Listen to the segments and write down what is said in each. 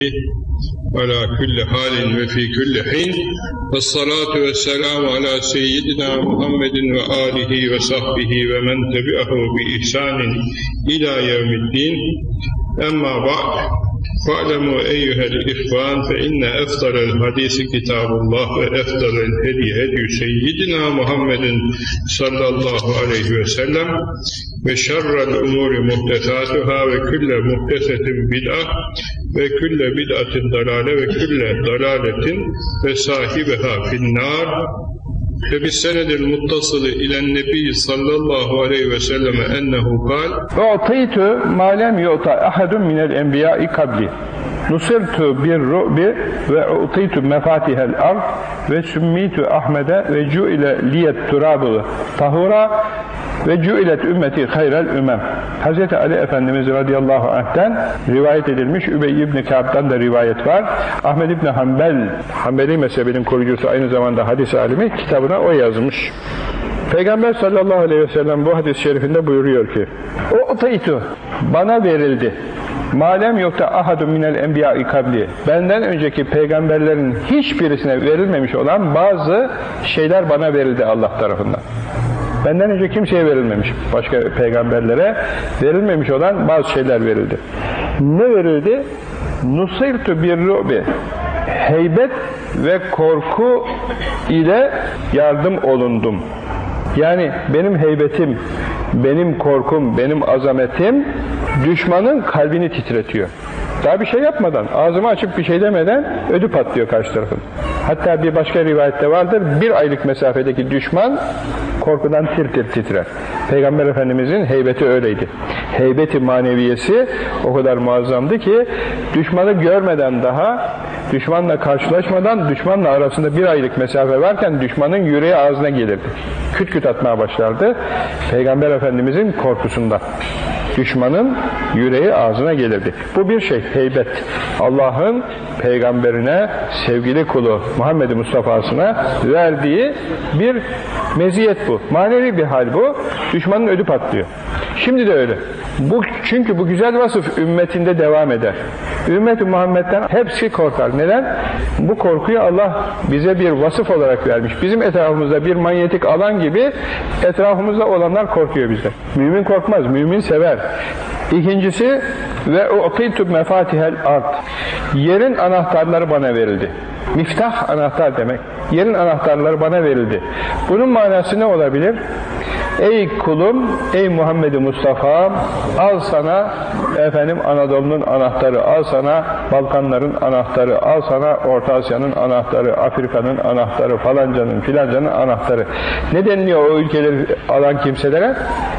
ala kulli halin ve fi kulli hin ve salatu ve selamu ala seyyidina Muhammedin ve alihi ve sahbihi ve men tebi'ahu bi ihsanin ila yevmiddin. Emma ba'd. Fa'lemu eyyuhel ihvan fe inne efdalel hadisi kitabullah ve efdalel hedi seyyidina Muhammedin sallallahu aleyhi ve sellem ve şerrel umuri muhtesatuhâ ve külle muhtesetin bid'ah ve külle bid'atin dalale ve külle dalaletin ve sahibiha finnâr ve bis senedil muttasılı ilen nebi sallallahu aleyhi ve selleme ennehu kal u'tîtü mâ lem yu'ta ahadun minel enbiyâi kabli nusirtu bir ru'bi ve u'tîtü mefatihel ard ve sümmitü Ahmed'e ve cu'ile liyet turâbı tahura ve cu'ilet ümmeti hayrel ümem. Hz. Ali Efendimiz radıyallahu anh'ten rivayet edilmiş, Übey ibn Kâb'dan da rivayet var. Ahmed ibn Hanbel, Hanbeli mezhebinin kurucusu, aynı zamanda hadis alimi, kitabına o yazmış. Peygamber sallallahu aleyhi ve sellem bu hadis-i şerifinde buyuruyor ki, "U'tîtü, bana verildi. Malem yokta ahadun minel enbiya'i kabli, benden önceki peygamberlerin hiçbirisine verilmemiş olan bazı şeyler bana verildi Allah tarafından." Benden önce kimseye verilmemiş, başka peygamberlere verilmemiş olan bazı şeyler verildi. Ne verildi? Nusirtu bir ru'bi, heybet ve korku ile yardım olundum. Yani benim heybetim, benim korkum, benim azametim düşmanın kalbini titretiyor. Daha bir şey yapmadan, ağzımı açıp bir şey demeden ödü patlıyor karşı tarafın. Hatta bir başka rivayette vardır, 1 aylık mesafedeki düşman korkudan tir tir titrer. Peygamber Efendimizin heybeti öyleydi. Heybeti maneviyesi o kadar muazzamdı ki düşmanı görmeden daha, düşmanla karşılaşmadan, düşmanla arasında 1 aylık mesafe varken düşmanın yüreği ağzına gelirdi. Küt küt atmaya başlardı. Peygamber Efendimizin korkusundan. Düşmanın yüreği ağzına gelirdi. Bu bir şey, heybet. Allah'ın peygamberine, sevgili kulu Muhammed Mustafa'sına verdiği bir meziyet bu. Manevi bir hal bu. Düşmanın ödü patlıyor. Şimdi de öyle. Çünkü bu güzel vasıf ümmetinde devam eder. Ümmet-i Muhammed'den hepsi korkar. Neden? Bu korkuyu Allah bize bir vasıf olarak vermiş. Bizim etrafımızda bir manyetik alan gibi etrafımızda olanlar korkuyor bizden. Mümin korkmaz, mümin sever. İkincisi ve u'tîtü mefatihel ard. Yerin anahtarları bana verildi. Miftah anahtar demek. Yerin anahtarları bana verildi. Bunun manası ne olabilir? Ey kulum, ey Muhammed Mustafa, al sana efendim Anadolu'nun anahtarı, al sana Balkanların anahtarı, al sana Orta Asya'nın anahtarı, Afrika'nın anahtarı, falancanın filancanın anahtarı. Ne deniliyor o ülkeleri alan kimselere?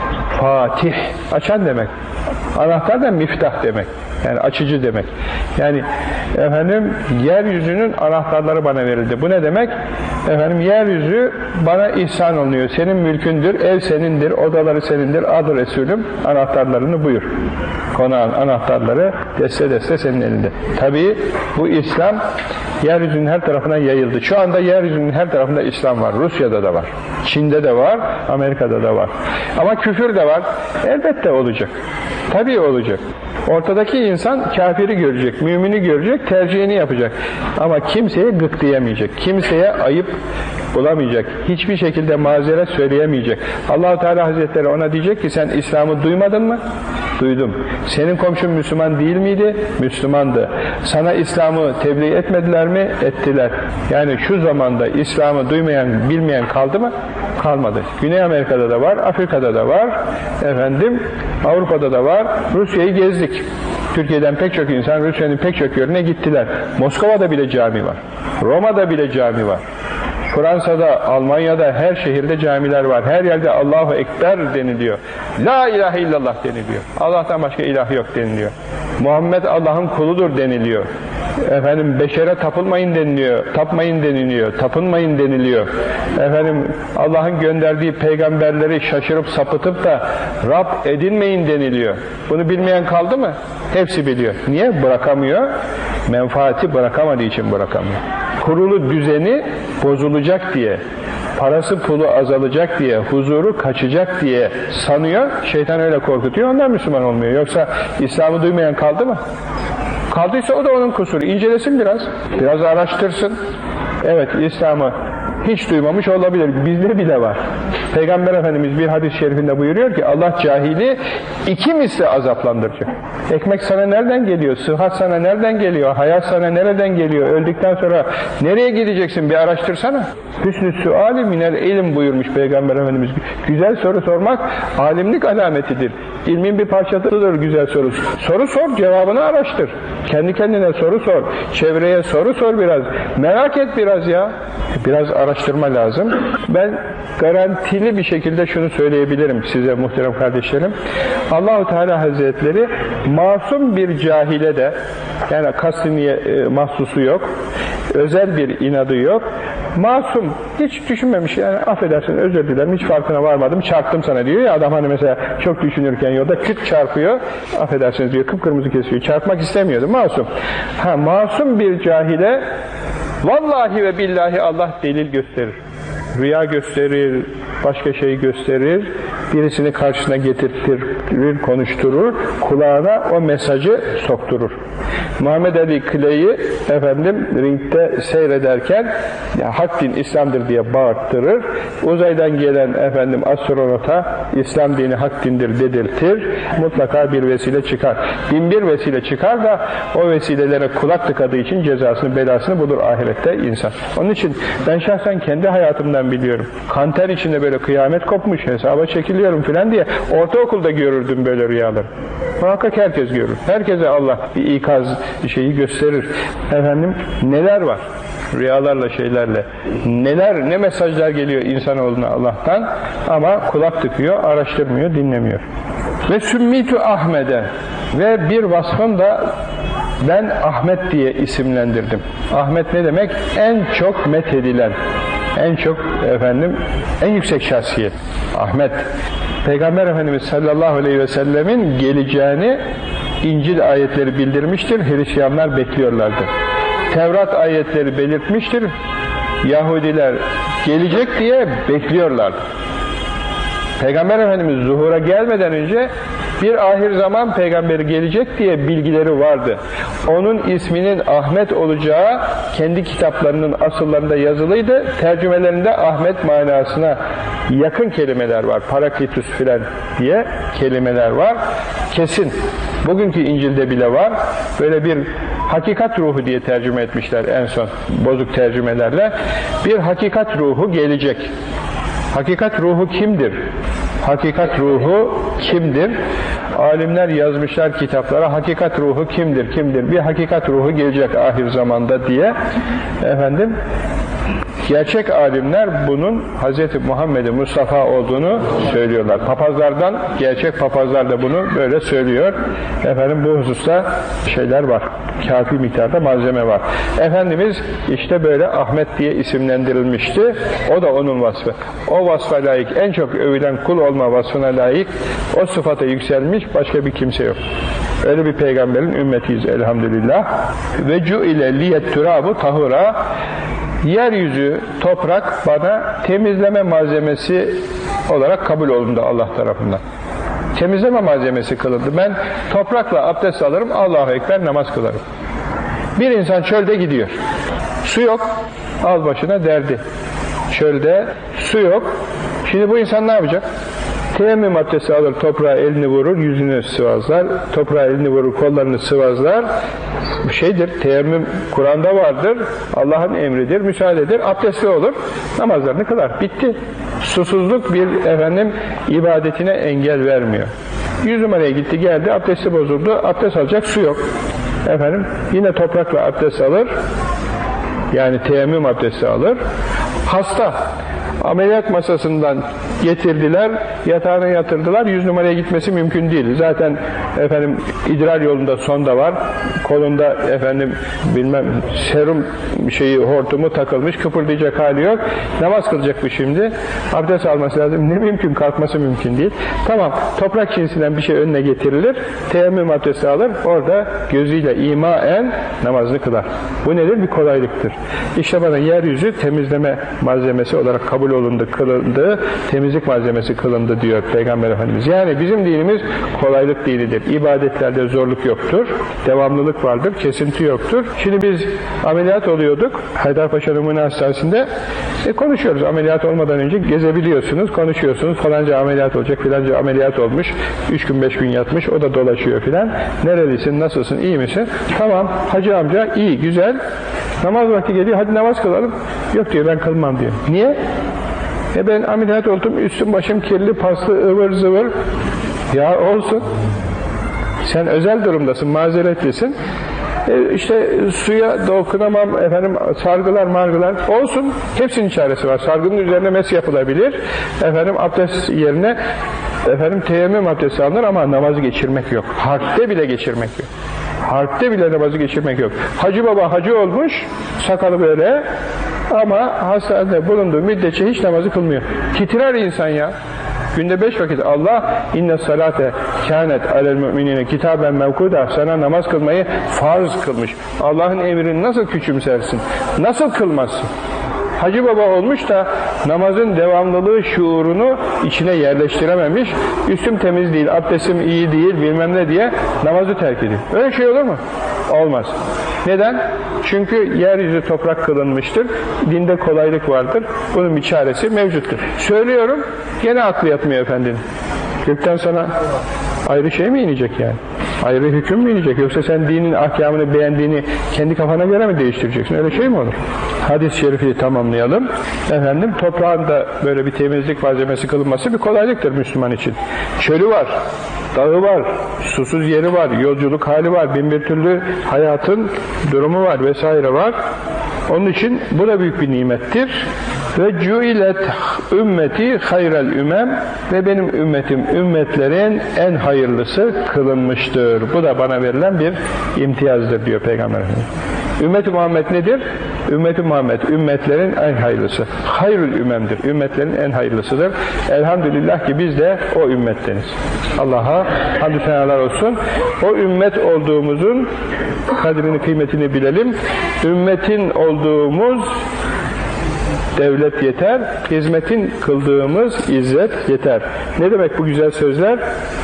Fatih, açan demek. Anahtar da miftah demek. Yani açıcı demek. Yani efendim yeryüzünün anahtarları bana verildi. Bu ne demek? Efendim yeryüzü bana ihsan olunuyor. Senin mülkündür, ev senindir, odaları senindir. Adı Resulüm, anahtarlarını buyur. Konağın anahtarları deste deste senin elinde. Tabii bu İslam yeryüzünün her tarafına yayıldı. Şu anda yeryüzünün her tarafında İslam var. Rusya'da da var. Çin'de de var. Amerika'da da var. Ama küfür de var. Elbette olacak. Tabii olacak. Ortadaki insan kafiri görecek, mümini görecek, tercihini yapacak. Ama kimseye gık diyemeyecek. Kimseye ayıp bulamayacak. Hiçbir şekilde mazeret söyleyemeyecek. Allah-u Teala Hazretleri ona diyecek ki sen İslam'ı duymadın mı? Duydum. Senin komşun Müslüman değil miydi? Müslümandı. Sana İslam'ı tebliğ etmediler mi? Ettiler. Yani şu zamanda İslam'ı duymayan, bilmeyen kaldı mı? Kalmadı. Güney Amerika'da da var, Afrika'da da var, efendim Avrupa'da da var. Rusya'yı gezdik. Türkiye'den pek çok insan Rusya'nın pek çok yerine gittiler. Moskova'da bile cami var. Roma'da bile cami var. Fransa'da, Almanya'da her şehirde camiler var. Her yerde Allahu Ekber deniliyor. La ilahe illallah deniliyor. Allah'tan başka ilah yok deniliyor. Muhammed Allah'ın kuludur deniliyor. Efendim beşere tapılmayın deniliyor. Tapmayın deniliyor. Tapınmayın deniliyor. Efendim Allah'ın gönderdiği peygamberleri şaşırıp sapıtıp da Rab edinmeyin deniliyor. Bunu bilmeyen kaldı mı? Hepsi biliyor. Niye? Bırakamıyor. Menfaati bırakamadığı için bırakamıyor. Kurulu düzeni bozulacak diye, parası pulu azalacak diye, huzuru kaçacak diye sanıyor. Şeytan öyle korkutuyor. Ondan Müslüman olmuyor. Yoksa İslam'ı duymayan kaldı mı? Kaldıysa o da onun kusuru. İncelesin biraz. Biraz araştırsın. Evet, İslam'ı hiç duymamış olabilir. Bizde bile var. Peygamber Efendimiz bir hadis-i şerifinde buyuruyor ki Allah cahili iki misli azaplandıracak. Ekmek sana nereden geliyor? Sıhhat sana nereden geliyor? Hayat sana nereden geliyor? Öldükten sonra nereye gideceksin? Bir araştırsana. Hüsnü suali minel ilim buyurmuş Peygamber Efendimiz. Güzel soru sormak alimlik alametidir. İlmin bir parçasıdır güzel soru. Soru sor, cevabını araştır. Kendi kendine soru sor. Çevreye soru sor biraz. Merak et biraz ya. Biraz araştırma lazım. Ben garantili bir şekilde şunu söyleyebilirim size muhterem kardeşlerim. Allah-u Teala Hazretleri masum bir cahile de, yani kasti mahsusu yok, özel bir inadı yok, masum, hiç düşünmemiş, yani affedersin, özür dilerim, hiç farkına varmadım, çarptım sana diyor ya adam, hani mesela çok düşünürken yolda küt çarpıyor, affedersiniz diyor, kıpkırmızı kesiyor, çarpmak istemiyordu, masum. Masum bir cahile vallahi ve billahi Allah delil gösterir. Rüya gösterir, başka şey gösterir, birisini karşısına getirtir, konuşturur, kulağına o mesajı sokturur. Muhammed Ali Clay'i efendim ringde seyrederken ya, hak din İslam'dır diye bağırttırır. Uzaydan gelen efendim astronota İslam dini hak dindir dedirtir. Mutlaka bir vesile çıkar. 1001 vesile çıkar da o vesilelere kulak tıkadığı için cezasını, belasını bulur ahirette insan. Onun için ben şahsen kendi hayatımdan biliyorum. Kanter içinde böyle kıyamet kopmuş, hesaba çekiliyorum filan diye ortaokulda görürdüm böyle rüyaları. Muhakkak herkes görür. Herkese Allah bir ikaz şeyi gösterir. Efendim neler var? Rüyalarla, şeylerle. Neler, ne mesajlar geliyor insanoğluna Allah'tan ama kulak tıkıyor, araştırmıyor, dinlemiyor. Ve sümmitu Ahmet'e ve bir vasfım da ben Ahmet diye isimlendirdim. Ahmet ne demek? En çok methedilen, en çok efendim, en yüksek şahsiyet. Ahmet. Peygamber Efendimiz sallallahu aleyhi ve sellemin geleceğini İncil ayetleri bildirmiştir. Hristiyanlar bekliyorlardı. Tevrat ayetleri belirtmiştir. Yahudiler gelecek diye bekliyorlardı. Peygamber Efendimiz zuhura gelmeden önce bir ahir zaman peygamberi gelecek diye bilgileri vardı. Onun isminin Ahmet olacağı kendi kitaplarının asıllarında yazılıydı. Tercümelerinde Ahmet manasına yakın kelimeler var. Paraklitus filan diye kelimeler var. Kesin. Bugünkü İncil'de bile var. Böyle bir hakikat ruhu diye tercüme etmişler en son bozuk tercümelerle. Bir hakikat ruhu gelecek. Hakikat ruhu kimdir? Hakikat ruhu kimdir? Alimler yazmışlar kitaplara, hakikat ruhu kimdir, kimdir? Bir hakikat ruhu gelecek ahir zamanda diye. Efendim, gerçek alimler bunun Hz. Muhammed Mustafa olduğunu söylüyorlar. Papazlardan, gerçek papazlar da bunu böyle söylüyor. Efendim bu hususta şeyler var. Kafi miktarda malzeme var. Efendimiz işte böyle Ahmet diye isimlendirilmişti. O da onun vasfı. O vasfa layık, en çok övülen kul olma vasfına layık, o sıfata yükselmiş başka bir kimse yok. Öyle bir peygamberin ümmetiyiz elhamdülillah. Ve cu'ile liyet turabu tahura. Yeryüzü, toprak bana temizleme malzemesi olarak kabul olundu Allah tarafından. Temizleme malzemesi kılındı. Ben toprakla abdest alırım, Allahu Ekber namaz kılarım. Bir insan çölde gidiyor. Su yok, al başına derdi. Çölde su yok. Şimdi bu insan ne yapacak? Teyemmüm abdesti alır, toprağa elini vurur, yüzünü sıvazlar, toprağa elini vurur, kollarını sıvazlar. Bu şeydir, teyemmüm Kur'an'da vardır, Allah'ın emridir, müsaadedir, abdestli olur, namazlarını kılar. Bitti. Susuzluk bir ibadetine engel vermiyor. 100 numaraya gitti, geldi, abdesti bozuldu, abdest alacak su yok. Yine toprakla abdest alır, yani teyemmüm abdesti alır. Hasta. Ameliyat masasından getirdiler, yatağına yatırdılar, 100 numaraya gitmesi mümkün değil. Zaten idrar yolunda sonda var, kolunda serum hortumu takılmış, kıpırdayacak hali yok. Namaz kılacak bu şimdi. Abdest alması lazım. Ne mümkün? Kalkması mümkün değil. Tamam, toprak cinsinden bir şey önüne getirilir, teyemmüm abdesti alır, orada gözüyle imaen namazını kılar. Bu nedir? Bir kolaylıktır. İşte bana yeryüzü temizleme malzemesi olarak kabul olundu, kılındı, temizlik malzemesi kılındı diyor Peygamber Efendimiz. Yani bizim dinimiz kolaylık dinidir. İbadetler herhalde zorluk yoktur. Devamlılık vardır, kesinti yoktur. Şimdi biz ameliyat oluyorduk Haydarpaşa Numune Hastanesi'nde. Konuşuyoruz. Ameliyat olmadan önce gezebiliyorsunuz, konuşuyorsunuz. Falanca ameliyat olacak, filanca ameliyat olmuş. 3 gün 5 gün yatmış, o da dolaşıyor filan. Nerelisin, nasılsın, iyi misin? Tamam, hacı amca iyi, güzel. Namaz vakti geliyor, hadi namaz kılalım. Yok diyor, ben kılmam diyor. Niye? Ben ameliyat oldum, üstüm başım kirli, paslı, ıvır zıvır. Ya olsun. Sen özel durumdasın, mazeretlisin. İşte suya dokunamam, efendim sargılar margılar olsun. Hepsinin çaresi var. Sargının üzerine mes yapılabilir. Efendim abdest yerine teyemmüm abdesti alınır ama namazı geçirmek yok. Harpte bile geçirmek yok. Harpte bile namazı geçirmek yok. Hacı baba hacı olmuş, sakalı böyle ama hastanede bulunduğu müddetçe hiç namazı kılmıyor. Titrer insan ya. Günde 5 vakit Allah inne salate kânet alel müminine kitaben mevkuda, sana namaz kılmayı farz kılmış. Allah'ın emrini nasıl küçümsersin? Nasıl kılmazsın? Hacı baba olmuş da namazın devamlılığı şuurunu içine yerleştirememiş. Üstüm temiz değil, abdestim iyi değil, bilmem ne diye namazı terk ediyor. Öyle şey olur mu? Olmaz. Neden? Çünkü yeryüzü toprak kılınmıştır. Dinde kolaylık vardır. Bunun bir çaresi mevcuttur. Söylüyorum, gene aklı yatmıyor efendinin. Gökten sana ayrı şey mi inecek yani? Ayrı hüküm mü inecek? Yoksa sen dinin ahkamını beğendiğini kendi kafana göre mi değiştireceksin? Öyle şey mi olur? Hadis-i şerifi tamamlayalım. Efendim, toprağın da böyle bir temizlik malzemesi kılınması bir kolaylıktır Müslüman için. Çölü var, dağı var, susuz yeri var, yolculuk hali var, bin bir türlü hayatın durumu var vesaire var. Onun için bu da büyük bir nimettir. Ve cuilet ümmeti hayrel ümem, ve benim ümmetim ümmetlerin en hayırlısı kılınmıştır. Bu da bana verilen bir imtiyazdır diyor Peygamber Efendimiz. Ümmet-i Muhammed nedir? Ümmet-i Muhammed ümmetlerin en hayırlısı. Hayrül ümemdir. Ümmetlerin en hayırlısıdır. Elhamdülillah ki biz de o ümmetteniz. Allah'a hamdü senalar olsun. O ümmet olduğumuzun kadrini, kıymetini bilelim. Ümmetin olduğumuz devlet yeter, hizmetin kıldığımız izzet yeter. Ne demek bu güzel sözler?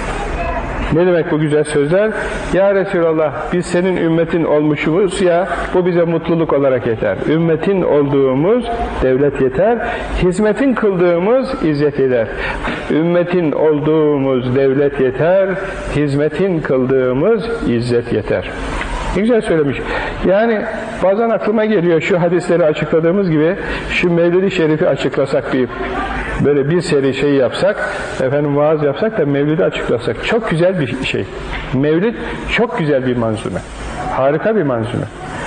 Ne demek bu güzel sözler? Ya Resulallah, biz senin ümmetin olmuşumuz ya, bu bize mutluluk olarak yeter. Ümmetin olduğumuz devlet yeter, hizmetin kıldığımız izzet yeter. Ümmetin olduğumuz devlet yeter, hizmetin kıldığımız izzet yeter. Ne güzel söylemiş. Yani bazen aklıma geliyor, şu hadisleri açıkladığımız gibi şu Mevlid-i Şerif'i açıklasak, böyle bir seri şey yapsak, efendim vaaz yapsak da Mevlid'i açıklasak. Çok güzel bir şey. Mevlid çok güzel bir manzume. Harika bir manzume.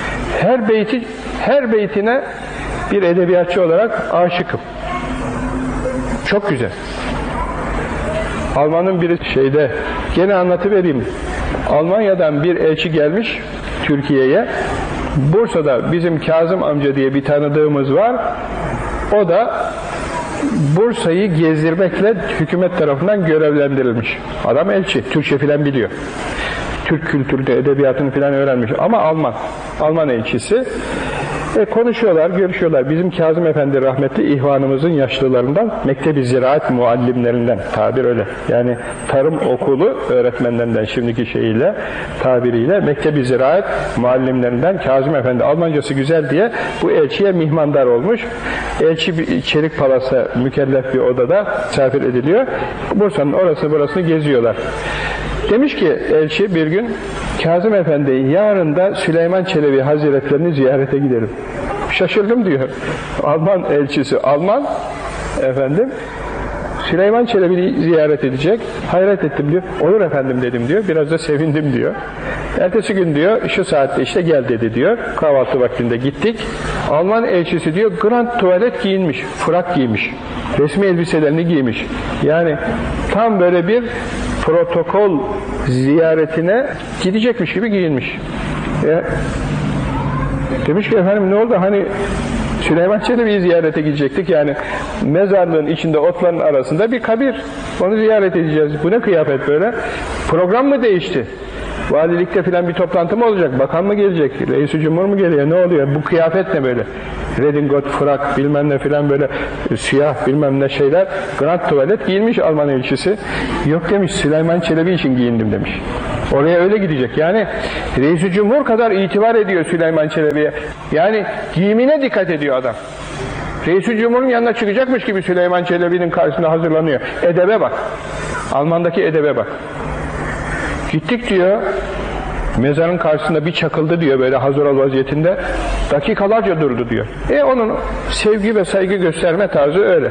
Her beytine bir edebiyatçı olarak aşıkım. Çok güzel. Alman'ın bir şeyde, gene anlatıvereyim. Almanya'dan bir elçi gelmiş Türkiye'ye. Bursa'da bizim Kazım amca diye bir tanıdığımız var. O da Bursa'yı gezdirmekle hükümet tarafından görevlendirilmiş. Adam elçi, Türkçe filan biliyor. Türk kültürünü, edebiyatını filan öğrenmiş. Ama Alman elçisi. Konuşuyorlar, görüşüyorlar. Bizim Kazım Efendi rahmetli ihvanımızın yaşlılarından, Mektebi Ziraat muallimlerinden, tabir öyle. Yani tarım okulu öğretmenlerinden, şimdiki şeyiyle, tabiriyle Mektebi Ziraat muallimlerinden Kazım Efendi, Almancası güzel diye bu elçiye mihmandar olmuş. Elçi bir çelik palasa mükellef bir odada misafir ediliyor. Bursa'nın orasını burasını geziyorlar. Demiş ki elçi bir gün, Kazım Efendi, yarın da Süleyman Çelebi Hazretlerini ziyarete gidelim. Şaşırdım diyor. Alman elçisi, Alman efendim, Süleyman Çelebi'yi ziyaret edecek. Hayret ettim diyor. Olur efendim dedim diyor. Biraz da sevindim diyor. Ertesi gün diyor, şu saatte işte gel dedi diyor. Kahvaltı vaktinde gittik. Alman elçisi diyor, grand tuvalet giyinmiş, frak giymiş. Resmi elbiselerini giymiş. Yani tam böyle bir protokol ziyaretine gidecekmiş gibi giyinmiş. Demiş ki efendim ne oldu, hani Süleyman Çelebi'yi ziyarete gidecektik, yani mezarlığın içinde otların arasında bir kabir, onu ziyaret edeceğiz. Bu ne kıyafet böyle? Program mı değişti? Valilikte filan bir toplantı mı olacak? Bakan mı gelecek? Reis-i Cumhur mu geliyor? Ne oluyor? Bu kıyafet ne böyle? Redingot, frak bilmem ne filan böyle siyah bilmem ne şeyler. Grand tuvalet giyinmiş Alman elçisi. Yok demiş, Süleyman Çelebi için giyindim demiş. Oraya öyle gidecek. Yani Reis-i Cumhur kadar itibar ediyor Süleyman Çelebi'ye. Yani giyimine dikkat ediyor adam. Reis-i Cumhur'un yanına çıkacakmış gibi Süleyman Çelebi'nin karşısında hazırlanıyor. Edebe bak. Alman'daki edebe bak. Gittik diyor, mezarın karşısında bir çakıldı diyor böyle hazır ol vaziyetinde. Dakikalarca durdu diyor. Onun sevgi ve saygı gösterme tarzı öyle.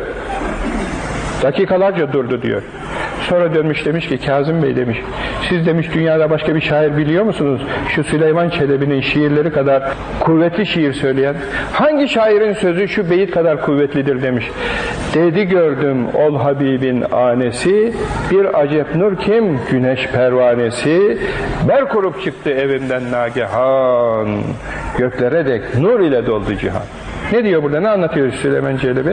Dakikalarca durdu diyor. Sonra dönmüş demiş ki Kazım Bey demiş, siz demiş dünyada başka bir şair biliyor musunuz? Şu Süleyman Çelebi'nin şiirleri kadar kuvvetli şiir söyleyen. Hangi şairin sözü şu beyit kadar kuvvetlidir demiş. Dedi gördüm ol Habibin anesi, bir acep nur kim güneş pervanesi, ber kurup çıktı evimden nagehan, göklere dek nur ile doldu cihan. Ne diyor burada, ne anlatıyor Süleyman Çelebi?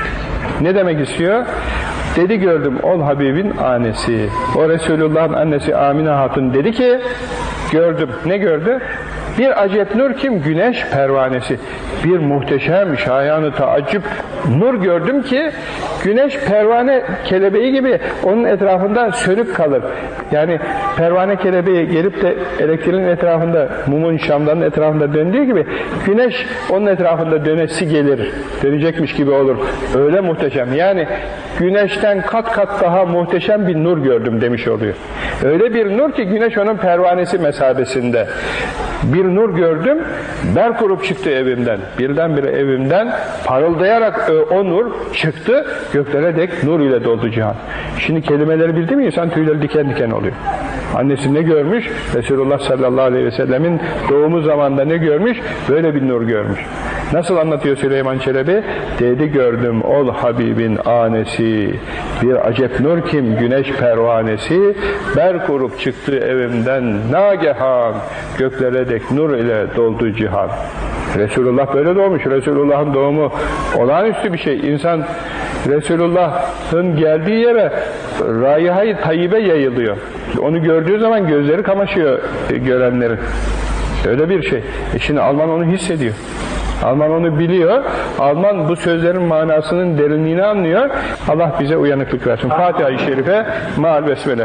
Ne demek istiyor? Dedi gördüm ol Habibin annesi. O Resulullah'ın annesi Amine Hatun dedi ki gördüm. Ne gördü? Bir acep nur kim? Güneş pervanesi. Bir muhteşem şayanı taaccüp nur gördüm ki güneş pervane kelebeği gibi onun etrafında sönük kalır. Yani pervane kelebeği gelip de elektriğin etrafında, mumun şamdanın etrafında döndüğü gibi güneş onun etrafında dönesi gelir. Dönecekmiş gibi olur. Öyle muhteşem. Yani güneşten kat kat daha muhteşem bir nur gördüm demiş oluyor. Öyle bir nur ki güneş onun pervanesi mesabesinde. Bir nur gördüm, ber kurup çıktı evimden. Birdenbire evimden parıldayarak o nur çıktı, göklere dek nur ile doldu cihan. Şimdi kelimeleri bildi mi insan tüyleri diken diken oluyor. Annesi ne görmüş? Resulullah sallallahu aleyhi ve sellemin doğumu zamanında ne görmüş? Böyle bir nur görmüş. Nasıl anlatıyor Süleyman Çelebi? Dedi gördüm ol Habibin anesi, bir acep nur kim güneş pervanesi, ber kurup çıktı evimden nagehan, göklere dek nur ile doldu cihan. Resulullah böyle doğmuş. Resulullah'ın doğumu olağanüstü bir şey. İnsan Resulullah'ın geldiği yere raiha-i tayyibe yayılıyor. Onu gördüğü zaman gözleri kamaşıyor görenlerin. Öyle bir şey. Şimdi Alman onu hissediyor. Alman onu biliyor. Alman bu sözlerin manasının derinliğini anlıyor. Allah bize uyanıklık versin. Fatiha-i Şerife maal besmele.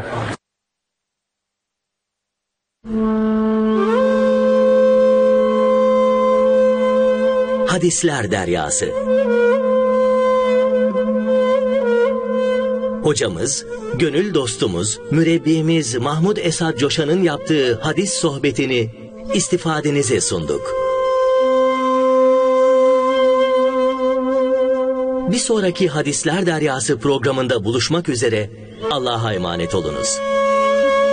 Hadisler Deryası. Hocamız, gönül dostumuz, mürebbiyemiz Mahmud Esad Coşan'ın yaptığı hadis sohbetini istifadenize sunduk. Bir sonraki Hadisler Deryası programında buluşmak üzere, Allah'a emanet olunuz.